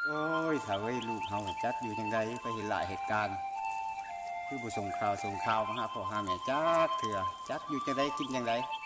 โอ้ยถ้าเว้ยลูกเฮาจักอยู่จังไดไปเห็นหลายเหตุการณ์คือบ่ส่งข่าวมาหาพ่อหาแม่จักเถื่อจักอยู่จังไดกินจังได